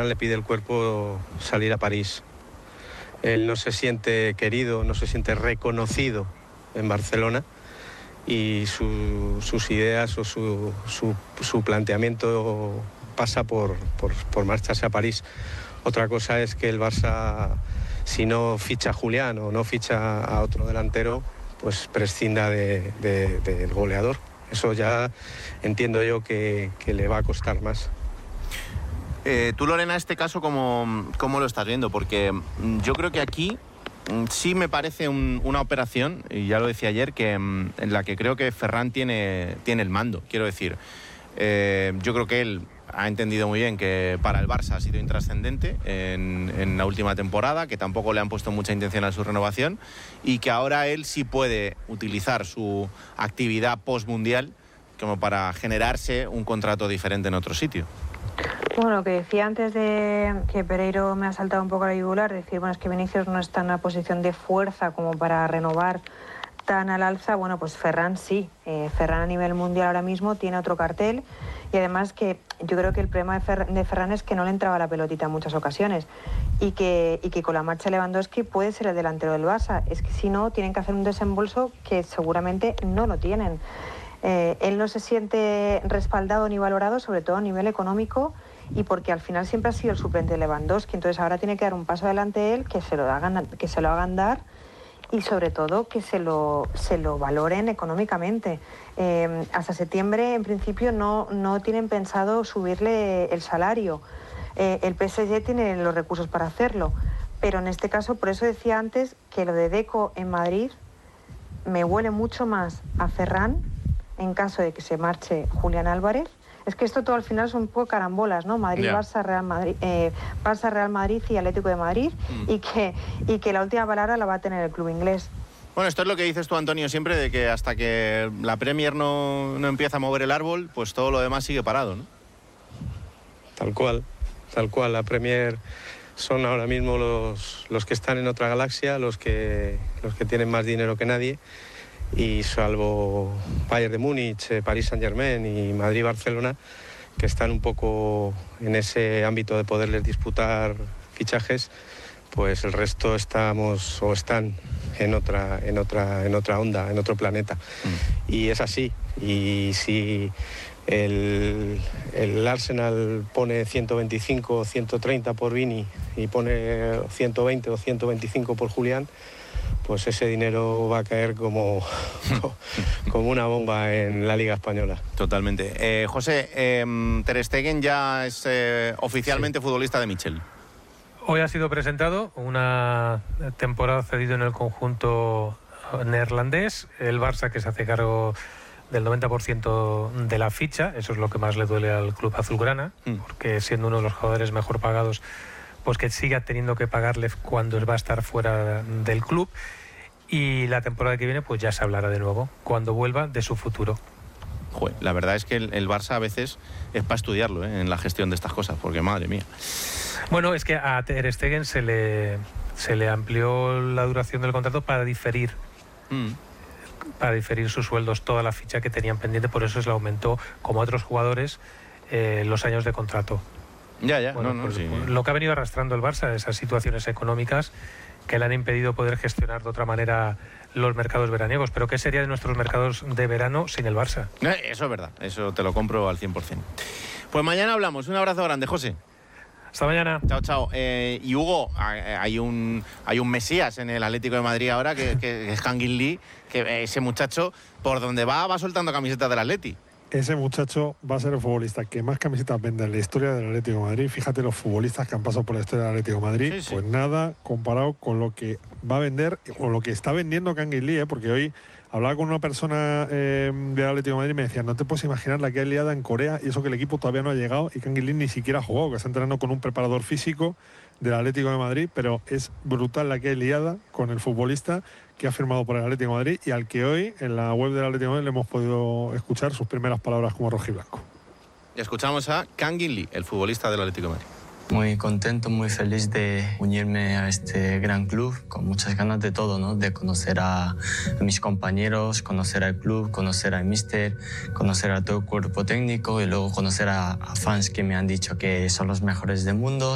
Ferran le pide el cuerpo salir a París. Él no se siente querido, no se siente reconocido en Barcelona y sus ideas o su planteamiento pasa por marcharse a París. Otra cosa es que el Barça, si no ficha a Julián o no ficha a otro delantero, pues prescinda del goleador. Eso ya entiendo yo que le va a costar más. Tú, Lorena, este caso, ¿cómo lo estás viendo? Porque yo creo que aquí sí me parece una operación, y ya lo decía ayer, en la que creo que Ferran tiene el mando. Quiero decir, yo creo que él ha entendido muy bien que para el Barça ha sido intrascendente en la última temporada, que tampoco le han puesto mucha intención a su renovación y que ahora él sí puede utilizar su actividad post-mundial como para generarse un contrato diferente en otro sitio. Bueno, lo que decía antes de que Pereiro me ha saltado un poco a la yugular, decir, bueno, es que Vinicius no está en una posición de fuerza como para renovar tan al alza. Bueno, pues Ferran sí. Ferran a nivel mundial ahora mismo tiene otro cartel y además que yo creo que el problema de Ferran es que no le entraba la pelotita en muchas ocasiones y que con la marcha de Lewandowski puede ser el delantero del Barça. Es que si no, tienen que hacer un desembolso que seguramente no lo tienen. Él no se siente respaldado ni valorado, sobre todo a nivel económico, y porque al final siempre ha sido el suplente de Lewandowski. Entonces ahora tiene que dar un paso adelante él, que se lo hagan dar y sobre todo que se lo valoren económicamente. Hasta septiembre en principio no tienen pensado subirle el salario. El PSG tiene los recursos para hacerlo, pero en este caso, por eso decía antes que lo de Deco en Madrid me huele mucho más a Ferran en caso de que se marche Julián Álvarez. Es que esto todo al final son un poco carambolas, ¿no? Madrid, yeah. Barça, Real Madrid, Barça, Real Madrid y Atlético de Madrid, y que la última palabra la va a tener el club inglés. Bueno, esto es lo que dices tú, Antonio, siempre, de que hasta que la Premier no empieza a mover el árbol, pues todo lo demás sigue parado, ¿no? Tal cual. La Premier son ahora mismo los que están en otra galaxia, los que tienen más dinero que nadie. Y salvo Bayern de Múnich, París Saint-Germain y Madrid-Barcelona, que están un poco en ese ámbito de poderles disputar fichajes, pues el resto están en otra onda, en otro planeta. Y es así. Y si el Arsenal pone 125 o 130 por Vini y pone 120 o 125 por Julián, pues ese dinero va a caer como una bomba en la Liga Española. Totalmente. José, Ter Stegen ya es oficialmente futbolista de Michel. Hoy ha sido presentado, una temporada cedido en el conjunto neerlandés. El Barça, que se hace cargo del 90% de la ficha, eso es lo que más le duele al club azulgrana, porque siendo uno de los jugadores mejor pagados, pues que siga teniendo que pagarle cuando va a estar fuera del club. Y la temporada que viene pues ya se hablará de nuevo, cuando vuelva, de su futuro. Joder, la verdad es que el Barça a veces es para estudiarlo, en la gestión de estas cosas, porque madre mía. Bueno, es que a Ter Stegen se le amplió la duración del contrato para diferir sus sueldos, toda la ficha que tenían pendiente, por eso se le aumentó, como a otros jugadores, los años de contrato. Ya. Bueno, pues, sí. Lo que ha venido arrastrando el Barça, esas situaciones económicas que le han impedido poder gestionar de otra manera los mercados veraniegos. Pero ¿qué sería de nuestros mercados de verano sin el Barça? Eso es verdad, eso te lo compro al 100%. Pues mañana hablamos. Un abrazo grande, José. Hasta mañana. Chao. Y Hugo, hay un mesías en el Atlético de Madrid ahora, que es Kangin Lee, que ese muchacho, por donde va soltando camisetas del Atleti. Ese muchacho va a ser el futbolista que más camisetas vende en la historia del Atlético de Madrid. Fíjate los futbolistas que han pasado por la historia del Atlético de Madrid. Sí. Pues nada comparado con lo que va a vender o lo que está vendiendo Kangin Lee, porque hoy hablaba con una persona del Atlético de Madrid y me decía, no te puedes imaginar la que hay liada en Corea y eso que el equipo todavía no ha llegado y Kangin Lee ni siquiera ha jugado, que está entrenando con un preparador físico del Atlético de Madrid, pero es brutal la que hay liada con el futbolista que ha firmado por el Atlético de Madrid y al que hoy en la web del Atlético de Madrid le hemos podido escuchar sus primeras palabras como rojiblanco. Escuchamos a Kangin Lee, el futbolista del Atlético de Madrid. Muy contento, muy feliz de unirme a este gran club, con muchas ganas de todo, ¿no? De conocer a mis compañeros, conocer al club, conocer al míster, conocer a todo el cuerpo técnico y luego conocer a fans que me han dicho que son los mejores del mundo.